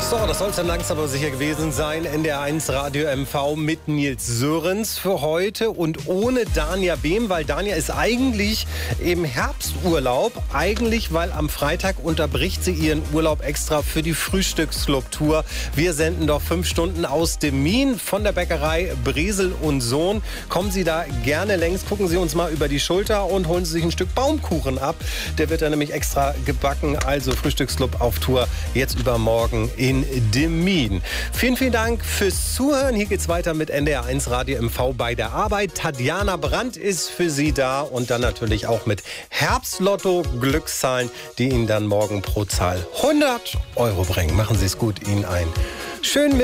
So, das soll es dann langsam aber sicher gewesen sein. NDR1 Radio MV mit Nils Sörens für heute und ohne Dania Behm, weil Dania ist eigentlich im Herbsturlaub. Eigentlich, weil am Freitag unterbricht sie ihren Urlaub extra für die Frühstücksclub-Tour. Wir senden doch 5 Stunden aus dem Mien von der Bäckerei Bresel und Sohn. Kommen Sie da gerne längs, gucken Sie uns mal über die Schulter und holen Sie sich ein Stück Baumkuchen ab. Der wird dann nämlich extra gebacken. Also Frühstücksclub auf Tour jetzt übermorgen in dem Mien. Vielen, vielen Dank fürs Zuhören. Hier geht's weiter mit NDR1 Radio MV bei der Arbeit. Tatjana Brandt ist für Sie da und dann natürlich auch mit Herbstlotto Glückszahlen, die Ihnen dann morgen pro Zahl 100 € bringen. Machen Sie es gut, Ihnen ein schönen Mittag.